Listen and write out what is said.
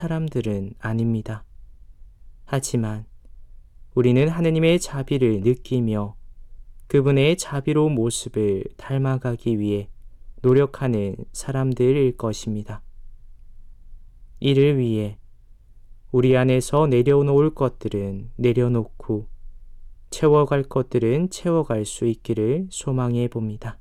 사람들은 아닙니다. 하지만 우리는 하느님의 자비를 느끼며 그분의 자비로운 모습을 닮아가기 위해 노력하는 사람들일 것입니다. 이를 위해 우리 안에서 내려놓을 것들은 내려놓고 채워갈 것들은 채워갈 수 있기를 소망해 봅니다.